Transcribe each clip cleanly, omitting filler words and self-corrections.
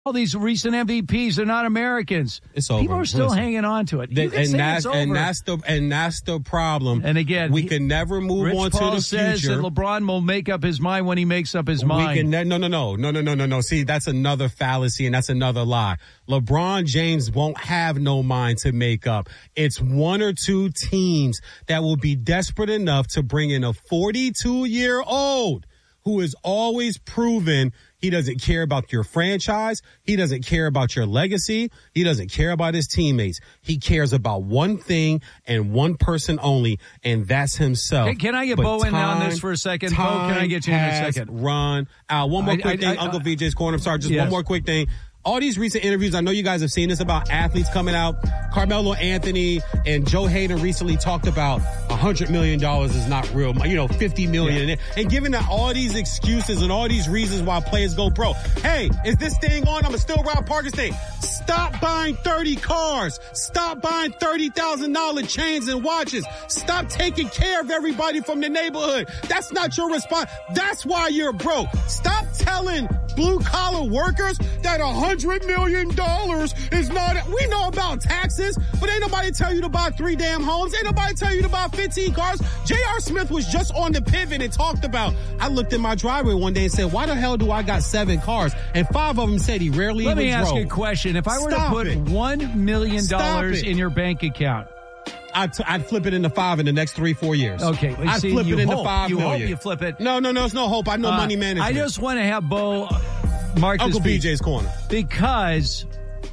all these recent MVPs are not Americans. It's over. People are still hanging on to it. And that's the problem. And again, we can never move Rich on Paul to the says future. That LeBron will make up his mind when he makes up his mind. No. See, that's another fallacy and that's another lie. LeBron James won't have no mind to make up. It's one or two teams that will be desperate enough to bring in a 42-year-old who is always proven he doesn't care about your franchise. He doesn't care about your legacy. He doesn't care about his teammates. He cares about one thing and one person only, and that's himself. Can I get Bo in on this for a second? Bo, can I get you in a second? Run out. One more quick thing, Uncle VJ's Corner. I'm sorry, just one more quick thing. All these recent interviews, I know you guys have seen this about athletes coming out. Carmelo Anthony and Joe Hayden recently talked about $100 million is not real. $50 million. Yeah. And given that all these excuses and all these reasons why players go pro. Hey, is this thing on? I'm still Rob Parker's thing. Stop buying 30 cars. Stop buying $30,000 chains and watches. Stop taking care of everybody from the neighborhood. That's not your response. That's why you're broke. Stop telling blue-collar workers that $100 million is not. We know about taxes, but ain't nobody tell you to buy 3 damn homes. Ain't nobody tell you to buy 15 cars. J.R. Smith was just on the pivot and talked about, I looked in my driveway one day and said, why the hell do I got 7 cars? And 5 of them said he rarely even drove. Let me ask you a question. If I were to put $1 million in your bank account, I'd flip it into 5 in the next 3-4 years. Okay. I'd flip it into 5 million. million. Hope you flip it. No, it's no hope. I know money management. I just want to have Bo mark Uncle this BJ's Corner. Because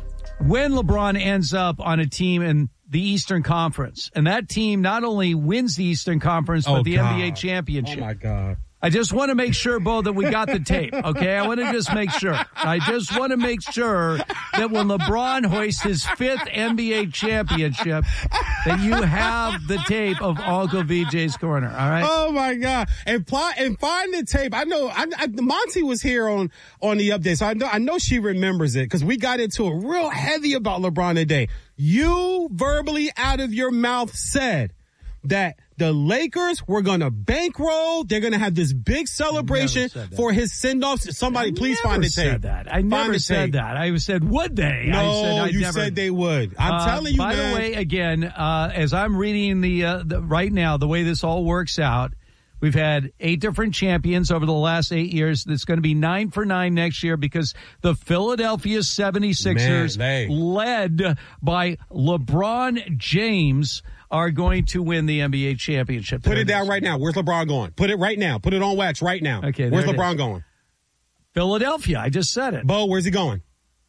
when LeBron ends up on a team in the Eastern Conference, and that team not only wins the Eastern Conference, but the NBA championship. Oh, my God. I just want to make sure, Bo, that we got the tape, okay? I want to just make sure. I just want to make sure that when LeBron hoists his 5th NBA championship, that you have the tape of Uncle VJ's Corner, all right? Oh, my God. And find the tape. I know Monty was here on the update, so I know she remembers it because we got into it real heavy about LeBron today. You verbally out of your mouth said that the Lakers were going to bankroll. They're going to have this big celebration for his send-off. Somebody please find the tape. I never said that. I said, would they? No, you said they would. I'm telling you, man. By the way, again, as I'm reading the right now, the way this all works out, we've had 8 different champions over the last 8 years. It's going to be 9 for 9 next year because the Philadelphia 76ers, led by LeBron James, are going to win the NBA championship. Put it down right now. Where's LeBron going? Put it right now. Put it on wax right now. Okay. Where's LeBron going? Philadelphia. I just said it. Bo, where's he going?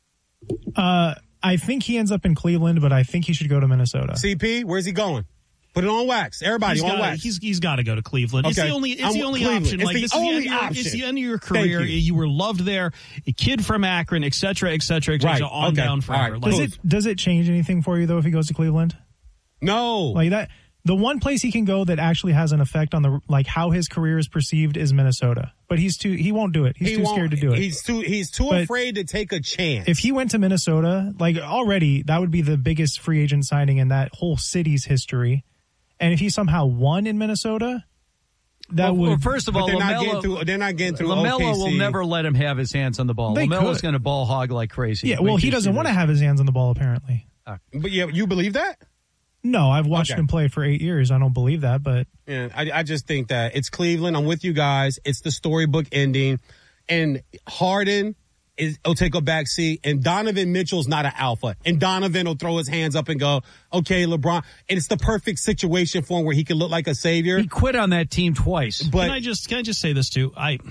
I think he ends up in Cleveland, but I think he should go to Minnesota. CP, where's he going? Put it on wax. Everybody on wax. He's got to go to Cleveland. Okay. It's the only option. It's the only option. It's the end of your career. You were loved there. A kid from Akron, et cetera, right. on down forever. Right. Does it change anything for you, though, if he goes to Cleveland? No. Like that. The one place he can go that actually has an effect on how his career is perceived is Minnesota. But he won't do it. He's too scared to do it. He's too afraid to take a chance. If he went to Minnesota, already that would be the biggest free agent signing in that whole city's history. And if he somehow won in Minnesota, would. First of all, they're not getting through. LaMelo OKC. will never let him have his hands on the ball. LaMelo's going to ball hog like crazy. Yeah, well, he doesn't want to have his hands on the ball, apparently. But yeah, you believe that? No, I've watched him play for 8 years. I don't believe that, but yeah, I just think that it's Cleveland. I'm with you guys. It's the storybook ending, and Harden will take a back seat, and Donovan Mitchell's not an alpha, and Donovan will throw his hands up and go, "Okay, LeBron." And it's the perfect situation for him where he can look like a savior. He quit on that team twice. But can I just say this too? I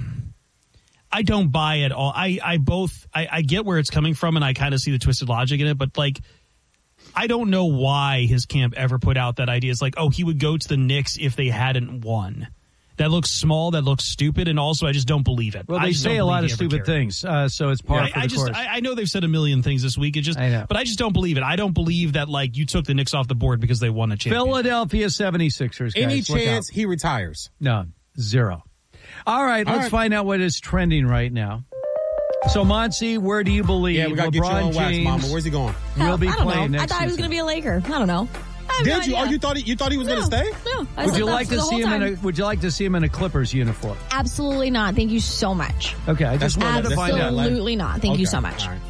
don't buy at all. I get where it's coming from, and I kind of see the twisted logic in it, but I don't know why his camp ever put out that idea. It's he would go to the Knicks if they hadn't won. That looks small. That looks stupid. And also, I just don't believe it. Well, they say a lot of stupid things, so it's par for the course. I know they've said a million things this week. But I just don't believe it. I don't believe that, you took the Knicks off the board because they won a championship. Philadelphia 76ers, guys. Any chance he retires? No, 0. All right, let's find out what is trending right now. So, Monty, where do you believe we got to get you on wax, Mama. Where's he going? Will be I don't playing know. next I thought he was going to be a Laker. I don't know. Did you? Oh, you thought he was going to stay? No. Would you like to see him in a Clippers uniform? Absolutely not. Thank you so much. Okay, I just wanted to find out. Absolutely not. Thank you so much. All right.